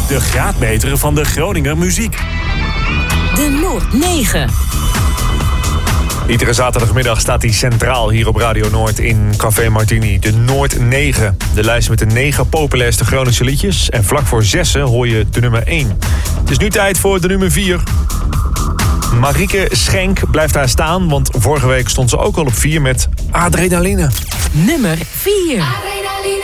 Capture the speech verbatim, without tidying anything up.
De graadmeter van de Groninger muziek. De Noord negen. Iedere zaterdagmiddag staat hij centraal hier op Radio Noord in Café Martini. De Noord negen. De lijst met de negen populairste Groningse liedjes. En vlak voor zessen hoor je de nummer één. Het is nu tijd voor de nummer vier. Marieke Schenk blijft daar staan, want vorige week stond ze ook al op vier met Adrenaline. Nummer vier.